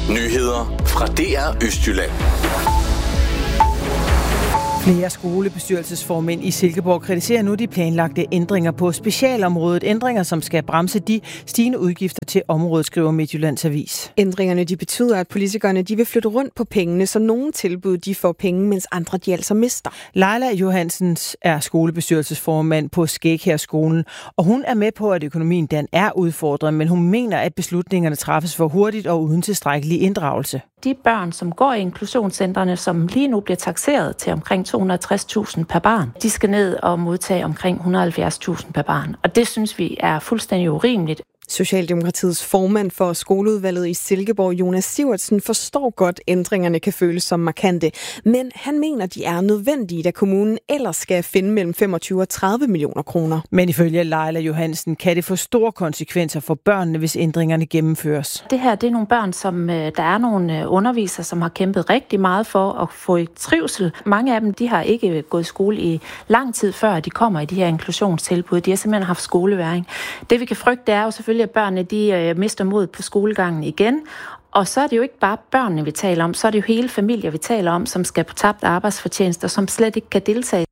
Nyheder fra DR Østjylland. Flere skolebestyrelsesformænd i Silkeborg kritiserer nu de planlagte ændringer på specialområdet. Ændringer, som skal bremse de stigende udgifter til området, skriver Midtjyllands Avis. Ændringerne de betyder, at politikerne de vil flytte rundt på pengene, så nogle tilbud de får penge, mens andre de altså mister. Leila Johansen er skolebestyrelsesformand på Skæghærskolen, og hun er med på, at økonomien den er udfordret, men hun mener, at beslutningerne træffes for hurtigt og uden tilstrækkelig inddragelse. De børn, som går i inklusionscentrene, som lige nu bliver takseret til omkring 260.000 per barn, de skal ned og modtage omkring 170.000 per barn. Og det synes vi er fuldstændig urimeligt. Socialdemokratiets formand for skoleudvalget i Silkeborg, Jonas Sivertsen, forstår godt, at ændringerne kan føles som markante. Men han mener, de er nødvendige, da kommunen ellers skal finde mellem 25 og 30 millioner kroner. Men ifølge Leila Johansen kan det få store konsekvenser for børnene, hvis ændringerne gennemføres. Det her det er nogle børn, som der er nogle undervisere, som har kæmpet rigtig meget for at få i trivsel. Mange af dem de har ikke gået i skole i lang tid før, de kommer i de her inklusionstilbud. De har simpelthen haft skoleværing. Det vi kan frygte er jo selvfølgelig, at børnene de mister mod på skolegangen igen. Og så er det jo ikke bare børnene, vi taler om, så er det jo hele familier, vi taler om, som skal på tabt arbejdsfortjeneste, og som slet ikke kan deltage.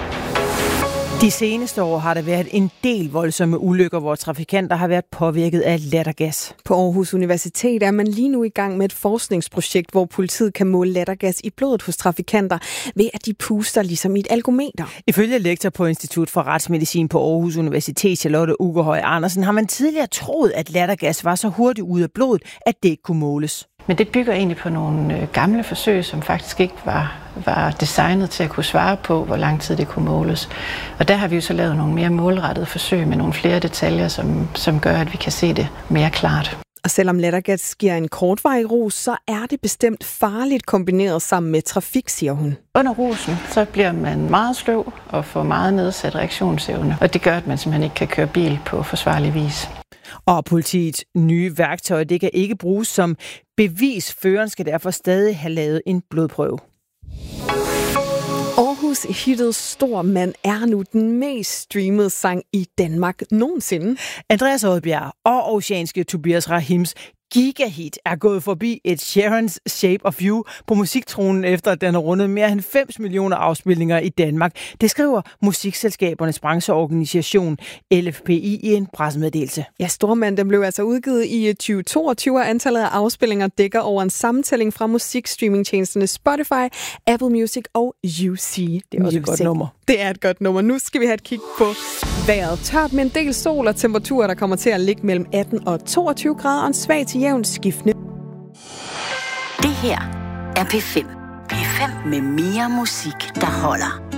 De seneste år har der været en del voldsomme ulykker, hvor trafikanter har været påvirket af lattergas. På Aarhus Universitet er man lige nu i gang med et forskningsprojekt, hvor politiet kan måle lattergas i blodet hos trafikanter, ved at de puster ligesom i et algometer. Ifølge lektor på Institut for Retsmedicin på Aarhus Universitet, Charlotte Ugerhøj Andersen, har man tidligere troet, at lattergas var så hurtigt ude af blodet, at det ikke kunne måles. Men det bygger egentlig på nogle gamle forsøg, som faktisk ikke var designet til at kunne svare på, hvor lang tid det kunne måles. Og der har vi jo så lavet nogle mere målrettede forsøg med nogle flere detaljer, som gør, at vi kan se det mere klart. Og selvom lattergas giver en kortvarig rus, så er det bestemt farligt kombineret sammen med trafik, siger hun. Under rusen, så bliver man meget sløv og får meget nedsat reaktionsevne. Og det gør, at man simpelthen ikke kan køre bil på forsvarlig vis. Og politiets nye værktøj, det kan ikke bruges som bevis. Føreren skal derfor stadig have lavet en blodprøve. Aarhus-hittet Stor Mand er nu den mest streamede sang i Danmark nogensinde. Andreas Odbjerg og oceanske Tobias Rahims gigahit er gået forbi Ed Sheerans Shape of You på musiktronen, efter at den har rundet mere end 90 millioner afspilninger i Danmark. Det skriver musikselskabernes brancheorganisation LFPI i en pressemeddelelse. Ja, Stormand den blev altså udgivet i 2022, og antallet af afspillinger dækker over en sammentælling fra musikstreamingtjenesterne Spotify, Apple Music og UC. Det er også et godt nummer. Det er et godt nummer. Nu skal vi have et kig på vejret. Tørt med en del sol og temperaturer, der kommer til at ligge mellem 18 og 22 grader, og en svag til jævn skiftende. Det her er P5. P5 med mere musik, der holder.